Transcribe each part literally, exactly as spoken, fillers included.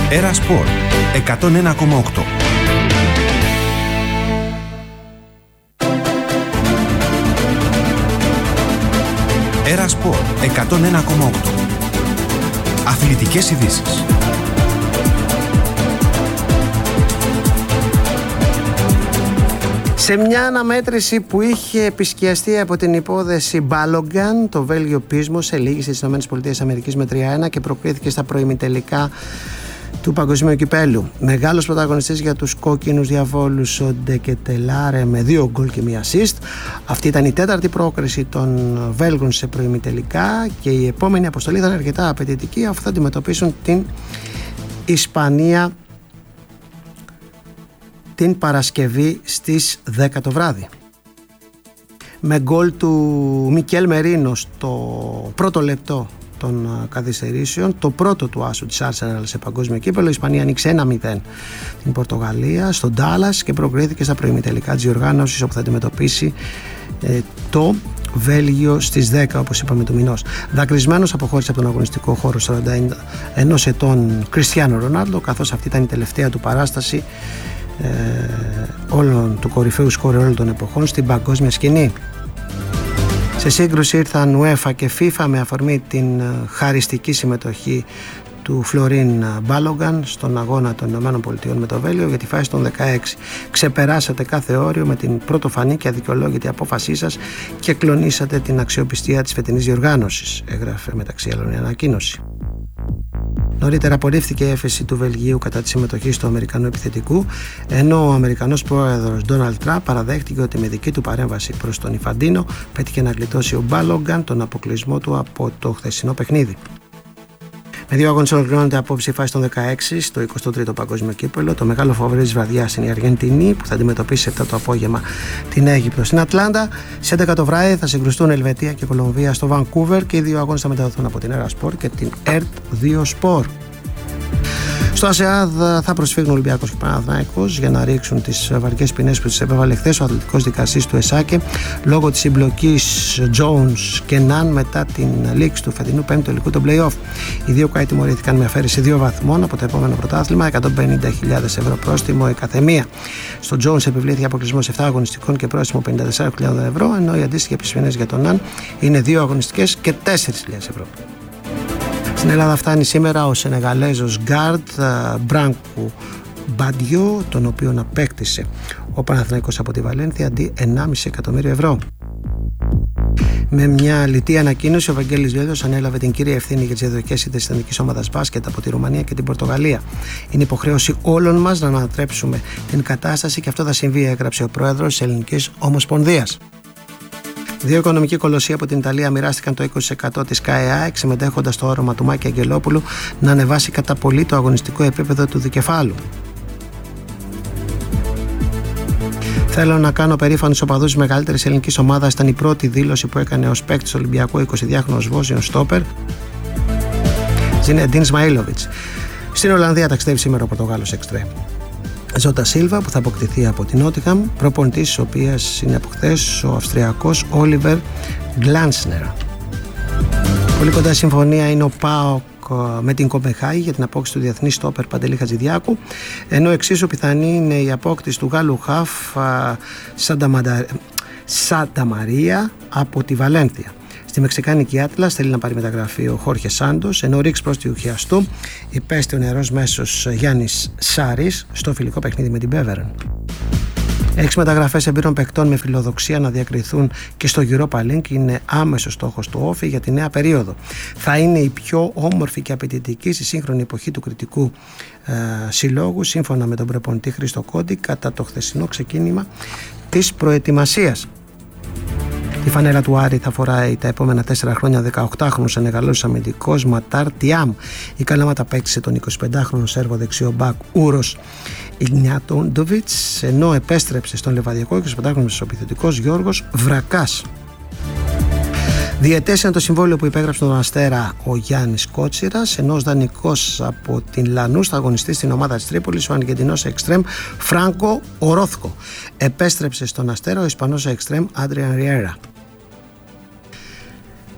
Έρα Σπορ εκατόν ένα κόμμα οκτώ. Έρα Σπορ εκατόν ένα κόμμα οκτώ. Αθλητικές ειδήσεις. Σε μια αναμέτρηση που είχε επισκιαστεί από την υπόθεση Μπάλογκαν, το Βέλγιο πείσμωσε, ελήγησε στις ΗΠΑ με τρία ένα και προκρίθηκε στα προημιτελικά του Παγκοσμίου Κυπέλλου. Μεγάλος πρωταγωνιστής για τους κόκκινους διαβόλους ο Ντεκετελάρε με δύο γκολ και μία assist. Αυτή ήταν η τέταρτη πρόκριση των Βέλγων σε προημιτελικά και η επόμενη αποστολή ήταν αρκετά απαιτητική, αφού θα αντιμετωπίσουν την Ισπανία την Παρασκευή στις δέκα το βράδυ. Με γκολ του Μικέλ Μερίνο στο πρώτο λεπτό των καθυστερήσεων, το πρώτο του άσου της Arsenal σε παγκόσμιο κύπελλο, η Ισπανία ανοίξε ένα μηδέν την Πορτογαλία στο Ντάλλας και προκρίθηκε στα προημιτελικά της διοργάνωσης, όπου θα αντιμετωπίσει ε, το Βέλγιο στις δέκα, όπως είπαμε, του μηνός. Δακρυσμένος αποχώρησε από τον αγωνιστικό χώρο σαράντα ένα ετών Κριστιάνο Ρονάλντο, καθώς αυτή ήταν η τελευταία του παράσταση ε, όλων του κορυφαίου σκόρερ όλων των εποχών στην παγκόσμια σκηνή. Σε σύγκρουση ήρθαν UEFA και FIFA με αφορμή την χαριστική συμμετοχή του Φλωρίν Μπάλογκαν στον αγώνα των ΗΠΑ με το Βέλγιο για τη φάση των δεκαέξι. Ξεπεράσατε κάθε όριο με την πρωτοφανή και αδικαιολόγητη απόφασή σας και κλονίσατε την αξιοπιστία της φετινής διοργάνωσης, έγραφε μεταξύ άλλων η ανακοίνωση. Νωρίτερα απορρίφθηκε η έφεση του Βελγίου κατά τη συμμετοχή του Αμερικανού επιθετικού, ενώ ο Αμερικανός πρόεδρος Ντόναλντ Τραμπ παραδέχτηκε ότι με δική του παρέμβαση προς τον Ιφαντίνο πέτυχε να γλιτώσει ο Μπάλογκαν τον αποκλεισμό του από το χθεσινό παιχνίδι. Με δύο αγώνες ολοκληρώνεται απόψε η φάση των δεκαέξι στο εικοστό τρίτο Παγκόσμιο Κύπελλο. Το μεγάλο φαβορί της βραδιάς είναι η Αργεντινή, που θα αντιμετωπίσει σε επτά το απόγευμα την Αίγυπτο στην Ατλάντα. Σε έντεκα το βράδυ θα συγκρουστούν Ελβετία και Κολομβία στο Βανκούβερ και οι δύο αγώνες θα μεταδοθούν από την Έρα Σπορ και την ΕΡΤ δύο Σπορ. Στο ΑΣΕΑΔ θα προσφύγουν Ολυμπιακός και Παναθηναϊκός για να ρίξουν τις βαριές ποινές που τους επέβαλε χθες ο αθλητικός δικαστής του ΕΣΑΚΕ λόγω της συμπλοκής Jones και Ναν μετά την λήξη του φετινού πέμπτου τελικού των play-off. Οι δύο καεί τιμωρήθηκαν με αφαίρεση δύο βαθμών από το επόμενο πρωτάθλημα, εκατόν πενήντα χιλιάδες ευρώ πρόστιμο η καθεμία. Στο Jones επιβλήθηκε αποκλεισμός επτά αγωνιστικών και πρόστιμο πενήντα τέσσερις χιλιάδες ευρώ, ενώ οι αντίστοιχες ποινές για τον Ναν είναι δύο αγωνιστικές και τέσσερις χιλιάδες ευρώ. Στην Ελλάδα φτάνει σήμερα ο Σενεγαλέζος γκάρντ Μπράνκου Μπαντιό, τον οποίο απέκτησε ο Παναθηναϊκός από τη Βαλένθια αντί ενάμιση εκατομμύριο ευρώ. Με μια λιτή ανακοίνωση, ο Βαγγέλης Λέλος ανέλαβε την κύρια ευθύνη για τις διαδοχές της εθνικής ομάδας μπάσκετ από τη Ρουμανία και την Πορτογαλία. Είναι υποχρέωση όλων μας να ανατρέψουμε την κατάσταση και αυτό θα συμβεί, έγραψε ο πρόεδρος της Ελληνικής Ομοσπονδίας. Δύο οικονομικοί κολοσσοί από την Ιταλία μοιράστηκαν το είκοσι τοις εκατό της ΚΑΕΑΕΚ, συμμετέχοντας στο όρομα του Μάκη Αγγελόπουλου να ανεβάσει κατά πολύ το αγωνιστικό επίπεδο του δικεφάλου. Θέλω να κάνω περήφανους οπαδούς της μεγαλύτερης ελληνικής ομάδας, ήταν η πρώτη δήλωση που έκανε ως παίκτης Ολυμπιακού εικοσιδυάχρονος Βόσνιος στόπερ Ζινεντίν Σμαΐλοβιτς. Στην Ολλανδία ταξιδεύει σήμερα ο Πορτογάλος εξτρέμ Ζώτα Σίλβα, που θα αποκτηθεί από την Νότιχαμ, προπονητής της οποίας είναι από χθες ο Αυστριακός Όλιβερ Γκλάνσνερ. Πολύ κοντά συμφωνία είναι ο ΠΑΟΚ με την Κοπενχάγη για την απόκτηση του διεθνή στόπερ Παντελή Χατζηδιάκου, ενώ εξίσου πιθανή είναι η απόκτηση του Γάλλου χαφ Σανταμαρία από τη Βαλένθια. Στη Μεξικάνικη Άτλας θέλει να πάρει μεταγραφή ο Χόρχε Σάντος, ενώ ο Ρίξ προστιουχιαστού υπέστη ο νεαρός μέσος Γιάννης Σάρης στο φιλικό παιχνίδι με την Μπέβερεν. Έξι μεταγραφές εμπειρών παικτών με φιλοδοξία να διακριθούν και στο Europa League είναι άμεσος στόχος του Όφη για τη νέα περίοδο. Θα είναι η πιο όμορφη και απαιτητική στη σύγχρονη εποχή του κριτικού ε, συλλόγου, σύμφωνα με τον προπονητή Χρήστο Κόντι, κατά το χθεσινό ξεκίνημα της προετοιμασίας. Τη φανέλα του Άρη θα φοράει τα επόμενα τέσσερα χρόνια δεκαοκτάχρονος Σενεγαλός αμυντικός Ματάρ Τιάμ. Η Καλαμάτα παίξε τον εικοσιπεντάχρονο Σέρβο δεξιό μπακ Ούρος Ιγνιάτοντοβιτς, ενώ επέστρεψε στον Λεβαδιακό εικοσιπεντάχρονος επιθετικός Γιώργος Βρακάς. Διαιτές είναι το συμβόλαιο που υπέγραψε τον Αστέρα ο Γιάννης Κότσιρας, ενώ ως δανεικός από την Λανούς θα αγωνιστεί στην ομάδα της Τρίπολης ο Αργεντινός εξτρέμ Φράνκο Ορόθκο. Επέστρεψε στον Αστέρα ο Ισπανός εξτρέμ Άντριαν Ριέρα.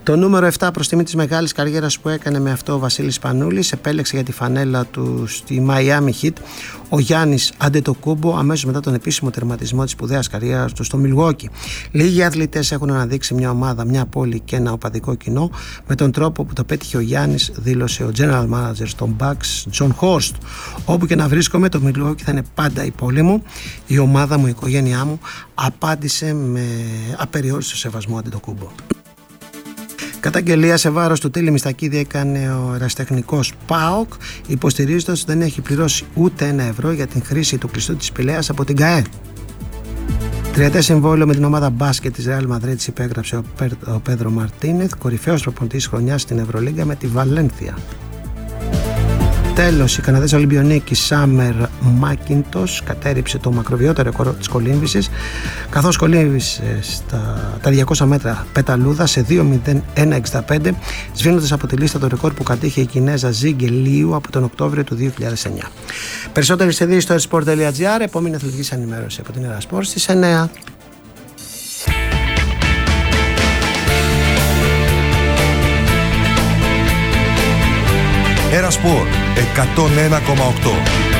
Το νούμερο επτά προς τιμή της μεγάλης καριέρας που έκανε με αυτό ο Βασίλης Πανούλης επέλεξε για τη φανέλα του στη Miami Heat ο Γιάννης Αντετοκούμπο αμέσως μετά τον επίσημο τερματισμό της σπουδαίας καριέρας του στο Μιλγουόκι. Λίγοι αθλητές έχουν αναδείξει μια ομάδα, μια πόλη και ένα οπαδικό κοινό με τον τρόπο που το πέτυχε ο Γιάννης, δήλωσε ο General Manager των Bucks, John Horst. Όπου και να βρίσκομαι, το Μιλγουόκι θα είναι πάντα η πόλη μου, η ομάδα μου, η οικογένειά μου, απάντησε με απεριόριστο σεβασμό Αντετοκούμπο. Καταγγελία σε βάρος του Τίλι Μιστακίδη έκανε ο ερασιτεχνικός ΠΑΟΚ, υποστηρίζοντας ότι δεν έχει πληρώσει ούτε ένα ευρώ για την χρήση του κλειστού της Πηλαίας από την ΚΑΕ. Τριετές συμβόλαιο με την ομάδα μπάσκετ της Ρεάλ Μαδρίτης υπέγραψε ο, Πέρ, ο Πέδρο Μαρτίνεθ, κορυφαίος προπονητής χρονιάς στην Ευρωλίγκα με τη Βαλένθια. Τέλος, η Καναδέζα Ολυμπιονίκη Σάμερ Μάκιντος κατέριψε το μακροβιότερο ρεκόρ της κολύμβησης, καθώς κολύμβησε στα τα διακόσια μέτρα πεταλούδα σε δύο μηδέν ένα εξήντα πέντε, σβήνοντας από τη λίστα το ρεκόρ που κατήχε η Κινέζα Ζίγκε Λίου από τον Οκτώβριο του δύο χιλιάδες εννιά. Περισσότερες ειδήσεις στο ερασπορ τελεία τζι άρ, επόμενη αθλητική ενημέρωση από την Ερασπορ στις εννιά. Ερασπορ εκατόν ένα κόμμα οκτώ.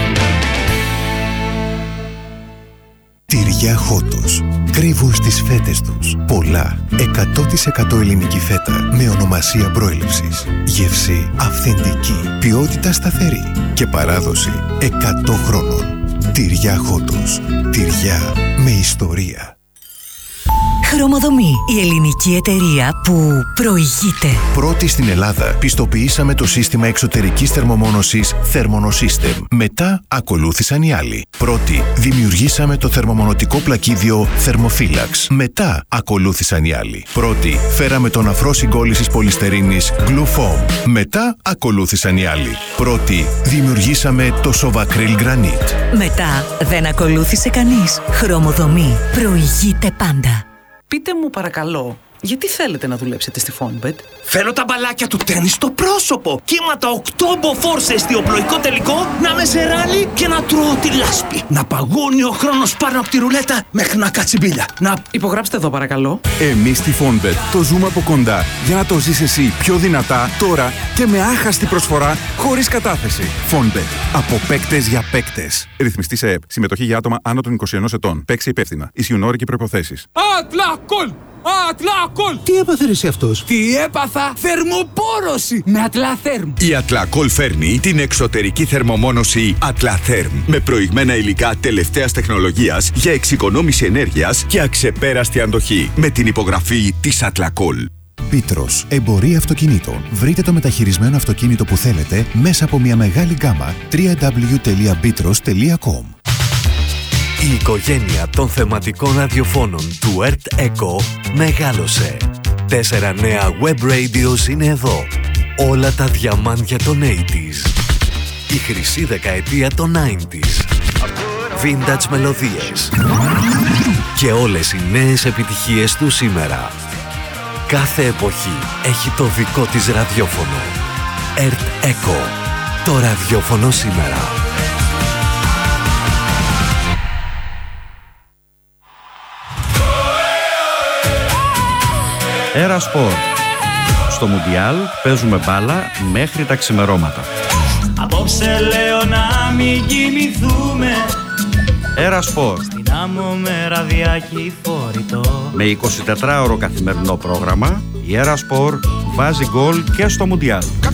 Τυριά Χότος. Κρύβουν στις φέτες τους πολλά. εκατό τοις εκατό ελληνική φέτα με ονομασία προέλευσης. Γεύση αυθεντική. Ποιότητα σταθερή. Και παράδοση εκατό χρόνων. Τυριά Χότος. Τυριά με ιστορία. Χρωμοδομή, η ελληνική εταιρεία που προηγείται. Πρώτη στην Ελλάδα πιστοποιήσαμε το σύστημα εξωτερικής θερμομόνωσης Thermonosystem. Μετά ακολούθησαν οι άλλοι. Πρώτη δημιουργήσαμε το θερμομονωτικό πλακίδιο Thermophilax. Μετά ακολούθησαν οι άλλοι. Πρώτη φέραμε τον αφρό συγκόλλησης πολυστερίνης Glufoam. Μετά ακολούθησαν οι άλλοι. Πρώτη δημιουργήσαμε το Sovacryl Granite. Μετά δεν ακολούθησε κανείς. Χρωμοδομή, προηγείται πάντα. Πείτε μου παρακαλώ, γιατί θέλετε να δουλέψετε στη Fonbet? Θέλω τα μπαλάκια του τένις στο πρόσωπο. Κύματα οκτώ μποφόρ σε εστιοπλοϊκό τελικό, να με σε ράλι και να τρώω τη λάσπη. Να παγώνει ο χρόνος πάνω από τη ρουλέτα μέχρι να κάτσει μπίλια. Να... Υπογράψτε εδώ παρακαλώ. Εμείς στη Fonbet το ζούμε από κοντά για να το ζεις εσύ πιο δυνατά τώρα και με άχαστη προσφορά χωρίς κατάθεση. Fonbet. Από παίκτες για παίκτες. Ρυθμιστή σε ΕΕΠ. Συμμετοχή για άτομα άνω των είκοσι ενός ετών. Παίξει υπεύθυνα. Ισχύουν όροι και προϋποθέσεις. Ατλακόλ! Ατλακόλ! Τι έπαθε εσύ αυτός? Τι έπαθα? Θερμοπόρωση με Ατλαθέρμ. Η Ατλακόλ φέρνει την εξωτερική θερμομόνωση Ατλαθέρμ με προηγμένα υλικά τελευταίας τεχνολογίας για εξοικονόμηση ενέργειας και αξεπέραστη αντοχή με την υπογραφή της Ατλακόλ. Πίτρος, εμπορία αυτοκινήτων. Βρείτε το μεταχειρισμένο αυτοκίνητο που θέλετε μέσα από μια μεγάλη γκάμα. double-u double-u double-u τελεία πίτρος τελεία κομ. Η οικογένεια των θεματικών ραδιοφώνων του Ερτ Echo μεγάλωσε. Τέσσερα νέα web radios είναι εδώ. Όλα τα διαμάντια των ογδόντα. Η χρυσή δεκαετία των ενενήντα. Vintage μελωδίες. Και όλες οι νέες επιτυχίες του σήμερα. Κάθε εποχή έχει το δικό της ραδιόφωνο. Ερτ Echo. Το ραδιόφωνο σήμερα. Ερασπορ. Στο Μουντιάλ παίζουμε μπάλα μέχρι τα ξημερώματα. Απόψε λέω να μην κοιμηθούμε. Ερασπορ. Στην άμμο με ραδιάκι φορητό. Με εικοσιτετράωρο καθημερινό πρόγραμμα, η Ερασπορ βάζει γκολ και στο Μουντιάλ.